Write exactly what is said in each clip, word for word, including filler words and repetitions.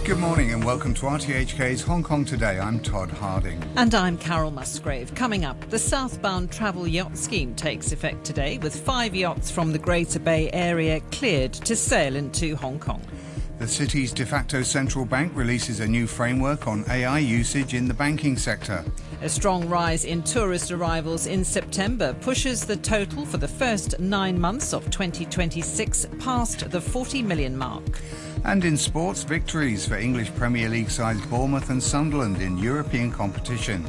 Good morning and welcome to R T H K's Hong Kong Today. I'm Todd Harding. And I'm Carol Musgrave. Coming up, the Southbound Travel Yacht Scheme takes effect today, with five yachts from the Greater Bay Area cleared to sail into Hong Kong. The city's de facto central bank releases a new framework on A I usage in the banking sector. A strong rise in tourist arrivals in September pushes the total for the first nine months of twenty twenty-six past the forty million mark. And in sports, victories for English Premier League sides Bournemouth and Sunderland in European competition.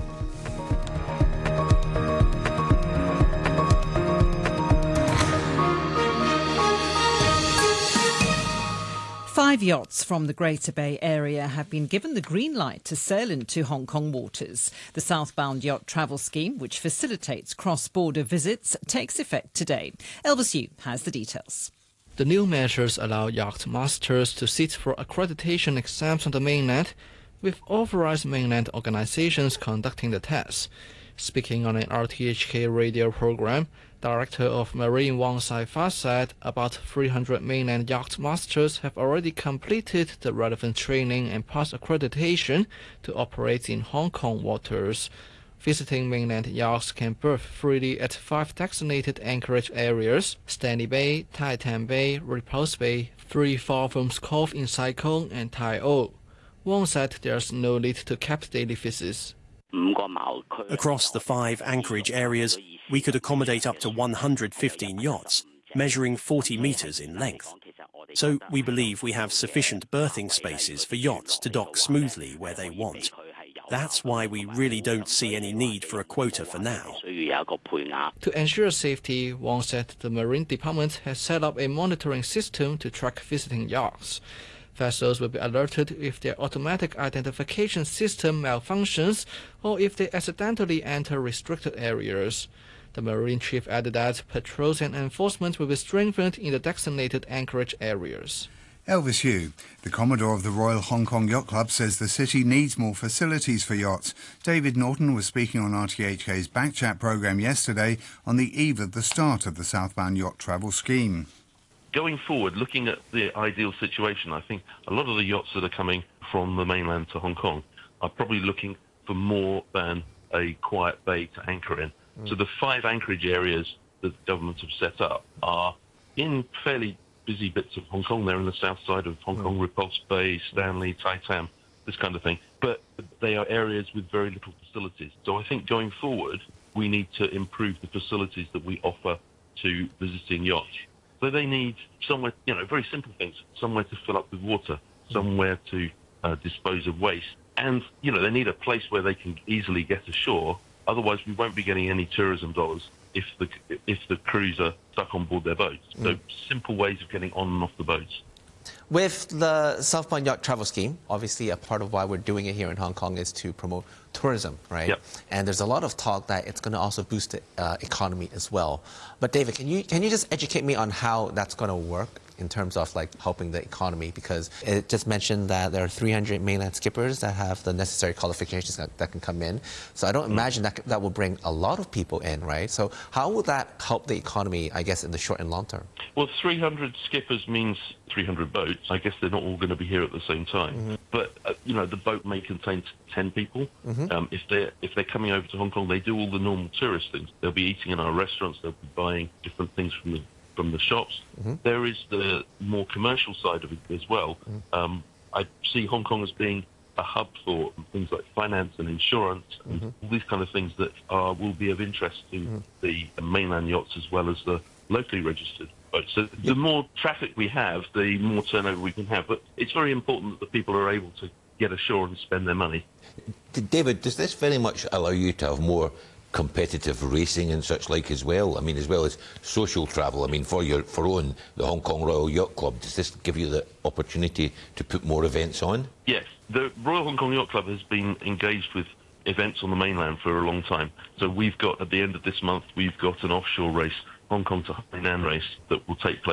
Five yachts from the Greater Bay Area have been given the green light to sail into Hong Kong waters. The Southbound Yacht Travel Scheme, which facilitates cross-border visits, takes effect today. Elvis Yu has the details. The new measures allow yacht masters to sit for accreditation exams on the mainland, with authorized mainland organizations conducting the tests. Speaking on an R T H K radio program, Director of Marine Wang Sai-fa said about three hundred mainland yacht masters have already completed the relevant training and passed accreditation to operate in Hong Kong waters. Visiting mainland yachts can berth freely at five designated anchorage areas: Stanley Bay, Tai Tan Bay, Repulse Bay, Three Fartham's Cove in Sai Kung, and Tai O. Wong said there's no need to cap daily visits. Across the five anchorage areas, we could accommodate up to one hundred fifteen yachts, measuring forty metres in length. So we believe we have sufficient berthing spaces for yachts to dock smoothly where they want. That's why we really don't see any need for a quota for now. To ensure safety, Wong said the Marine Department has set up a monitoring system to track visiting yachts. Vessels will be alerted if their automatic identification system malfunctions or if they accidentally enter restricted areas. The Marine Chief added that patrols and enforcement will be strengthened in the designated anchorage areas. Elvis Yu, the Commodore of the Royal Hong Kong Yacht Club, says the city needs more facilities for yachts. David Norton was speaking on R T H K's Backchat programme yesterday on the eve of the start of the Southbound Yacht Travel Scheme. Going forward, looking at the ideal situation, I think a lot of the yachts that are coming from the mainland to Hong Kong are probably looking for more than a quiet bay to anchor in. Mm. So the five anchorage areas that the government have set up are in fairly busy bits of Hong Kong. They're in the south side of Hong mm. Kong, Repulse Bay, Stanley, Tai Tam, this kind of thing. But they are areas with very little facilities. So I think going forward, we need to improve the facilities that we offer to visiting yachts. So they need somewhere, you know, very simple things, somewhere to fill up with water, somewhere to uh, dispose of waste. And, you know, they need a place where they can easily get ashore. Otherwise, we won't be getting any tourism dollars if the if the crews are stuck on board their boats. Mm. So simple ways of getting on and off the boats. With the Southbound Yacht Travel Scheme, obviously a part of why we're doing it here in Hong Kong is to promote tourism, right? Yep. And there's a lot of talk that it's going to also boost the uh, economy as well. But David, can you can you just educate me on how that's going to work in terms of like helping the economy? Because it just mentioned that there are three hundred mainland skippers that have the necessary qualifications that, that can come in. So I don't mm. imagine that that will bring a lot of people in, right? So how will that help the economy, I guess, in the short and long term? Well, three hundred skippers means three hundred boats. I guess they're not all going to be here at the same time. Mm-hmm. But, uh, you know, the boat may contain ten people. Mm-hmm. Um, if they're if they're coming over to Hong Kong, they do all the normal tourist things. They'll be eating in our restaurants. They'll be buying different things from the from the shops. Mm-hmm. There is the more commercial side of it as well. Mm-hmm. Um, I see Hong Kong as being a hub for things like finance and insurance and mm-hmm. all these kind of things that are, will be of interest to mm-hmm. the mainland yachts as well as the locally registered boats. So the more traffic we have, the more turnover we can have. But it's very important that the people are able to get ashore and spend their money. David, does this very much allow you to have more competitive racing and such like as well? I mean, as well as social travel. I mean, for your for own the Hong Kong Royal Yacht Club, does this give you the opportunity to put more events on? Yes, the Royal Hong Kong Yacht Club has been engaged with events on the mainland for a long time. So we've got, at the end of this month, we've got an offshore race, Hong Kong to Hainan race, that will take place